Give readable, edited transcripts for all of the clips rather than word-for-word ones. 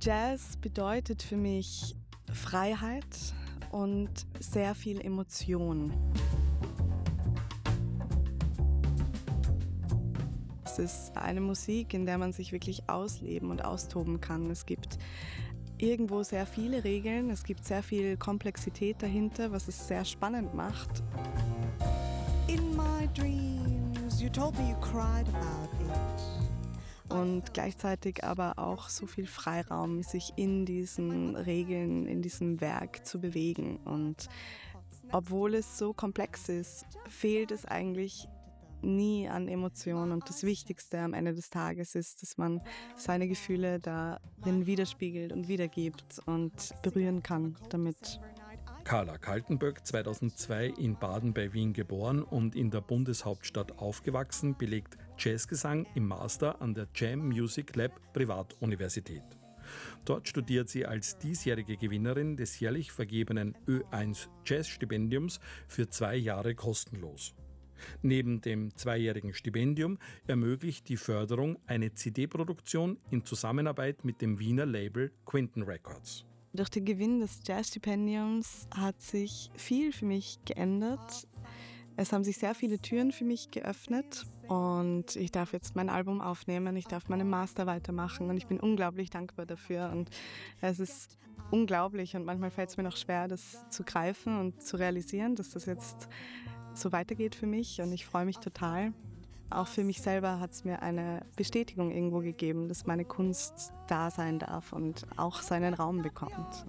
Jazz bedeutet für mich Freiheit und sehr viel Emotion. Es ist eine Musik, in der man sich wirklich ausleben und austoben kann. Es gibt irgendwo sehr viele Regeln, es gibt sehr viel Komplexität dahinter, was es sehr spannend macht. In my dreams, you told me you cried about it. Und gleichzeitig aber auch so viel Freiraum, sich in diesen Regeln, in diesem Werk zu bewegen. Und obwohl es so komplex ist, fehlt es eigentlich nie an Emotionen. Und das Wichtigste am Ende des Tages ist, dass man seine Gefühle darin widerspiegelt und wiedergibt und berühren kann damit. Carla Kaltenböck, 2002 in Baden bei Wien geboren und in der Bundeshauptstadt aufgewachsen, belegt Jazzgesang im Master an der Jam Music Lab Privatuniversität. Dort studiert sie als diesjährige Gewinnerin des jährlich vergebenen Ö1 Jazz-Stipendiums für 2 Jahre kostenlos. Neben dem 2-jährigen Stipendium ermöglicht die Förderung eine CD-Produktion in Zusammenarbeit mit dem Wiener Label Quinton Records. Durch den Gewinn des Jazz-Stipendiums hat sich viel für mich geändert. Es haben sich sehr viele Türen für mich geöffnet und ich darf jetzt mein Album aufnehmen, ich darf meinen Master weitermachen und ich bin unglaublich dankbar dafür. Und es ist unglaublich und manchmal fällt es mir noch schwer, das zu greifen und zu realisieren, dass das jetzt so weitergeht für mich und ich freue mich total. Auch für mich selber hat es mir eine Bestätigung irgendwo gegeben, dass meine Kunst da sein darf und auch seinen Raum bekommt.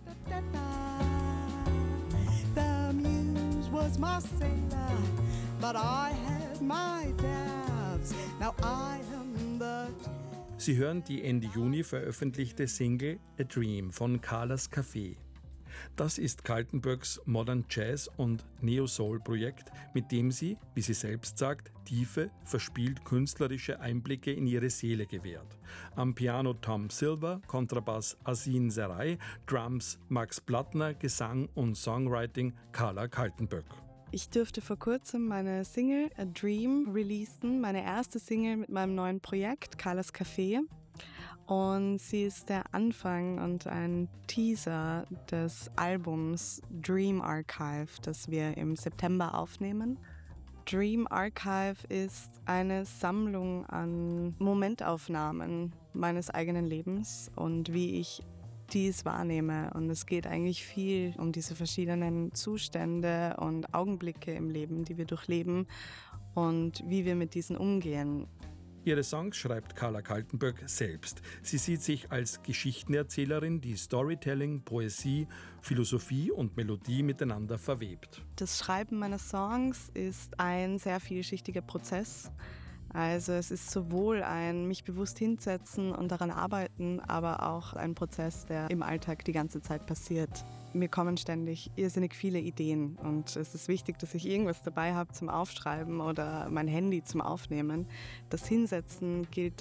The muse was my sailor, but I had my doubts. Now I am the... Sie hören die Ende Juni veröffentlichte Single A Dream von Carlas Café. Das ist Kaltenböcks Modern Jazz und Neo-Soul-Projekt, mit dem sie, wie sie selbst sagt, tiefe, verspielt künstlerische Einblicke in ihre Seele gewährt. Am Piano Tom Silver, Kontrabass Asin Serai, Drums Max Plattner, Gesang und Songwriting Carla Kaltenböck. Ich durfte vor kurzem meine Single A Dream releasen, meine erste Single mit meinem neuen Projekt Carlas Café. Und sie ist der Anfang und ein Teaser des Albums Dream Archive, das wir im September aufnehmen. Dream Archive ist eine Sammlung an Momentaufnahmen meines eigenen Lebens und wie ich dies wahrnehme. Und es geht eigentlich viel um diese verschiedenen Zustände und Augenblicke im Leben, die wir durchleben und wie wir mit diesen umgehen. Ihre Songs schreibt Carla Kaltenböck selbst. Sie sieht sich als Geschichtenerzählerin, die Storytelling, Poesie, Philosophie und Melodie miteinander verwebt. Das Schreiben meiner Songs ist ein sehr vielschichtiger Prozess. Also es ist sowohl ein mich bewusst hinsetzen und daran arbeiten, aber auch ein Prozess, der im Alltag die ganze Zeit passiert. Mir kommen ständig irrsinnig viele Ideen und es ist wichtig, dass ich irgendwas dabei habe zum Aufschreiben oder mein Handy zum Aufnehmen. Das Hinsetzen gilt